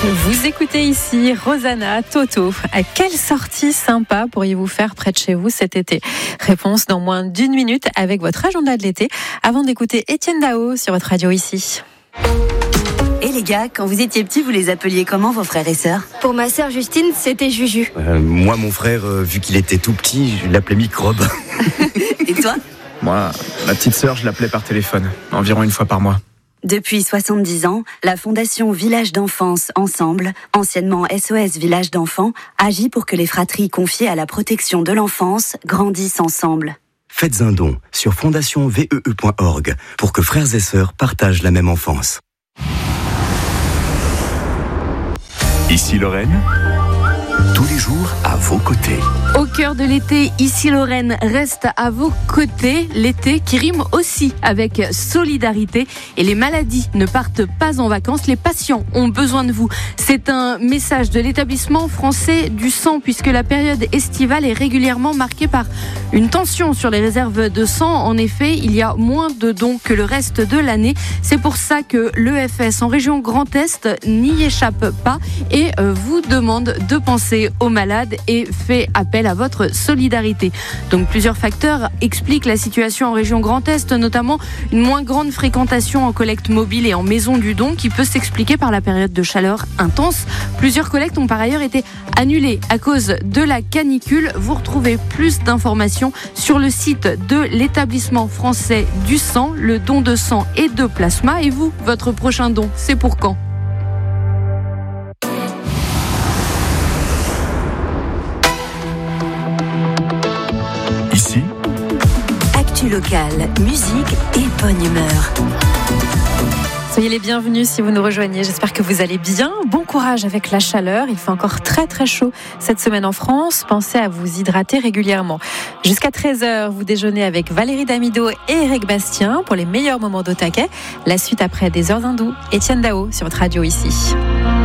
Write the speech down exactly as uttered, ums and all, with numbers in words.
Vous écoutez ici Rosanna, Toto. À quelle sortie sympa pourriez-vous faire près de chez vous cet été? Réponse dans moins d'une minute avec votre agenda de l'été, avant d'écouter Étienne Dao sur votre radio ici. Et les gars, quand vous étiez petits, vous les appeliez comment vos frères et sœurs? Pour ma sœur Justine, c'était Juju. Euh, moi, mon frère, euh, vu qu'il était tout petit, je l'appelais Microbe. Et toi? Moi, ma petite sœur, je l'appelais par téléphone, environ une fois par mois. Depuis soixante-dix ans, la Fondation Village d'Enfance Ensemble, anciennement S O S Village d'Enfants, agit pour que les fratries confiées à la protection de l'enfance grandissent ensemble. Faites un don sur fondation v e e point org pour que frères et sœurs partagent la même enfance. Ici Lorraine, tous les jours à vos côtés. Au cœur de l'été, ici Lorraine reste à vos côtés. L'été qui rime aussi avec solidarité. Et les maladies ne partent pas en vacances. Les patients ont besoin de vous. C'est un message de l'établissement français du sang, puisque la période estivale est régulièrement marquée par une tension sur les réserves de sang. En effet, il y a moins de dons que le reste de l'année. C'est pour ça que l'E F S en région Grand Est n'y échappe pas et vous demande de penser aux malades et fait appel à votre solidarité. Donc plusieurs facteurs expliquent la situation en région Grand Est, notamment une moins grande fréquentation en collecte mobile et en maison du don qui peut s'expliquer par la période de chaleur intense. Plusieurs collectes ont par ailleurs été annulées à cause de la canicule. Vous retrouvez plus d'informations sur le site de l'établissement français du sang, le don de sang et de plasma. Et vous, votre prochain don, c'est pour quand ? Ici, Actu locale, musique et bonne humeur. Soyez les bienvenus si vous nous rejoignez. J'espère que vous allez bien. Bon courage avec la chaleur. Il fait encore très très chaud cette semaine en France. Pensez à vous hydrater régulièrement. Jusqu'à treize heures, vous déjeunez avec Valérie Damido et Eric Bastien pour les meilleurs moments d'au taquet. La suite après des heures hindoues. Étienne Dao sur votre radio ici.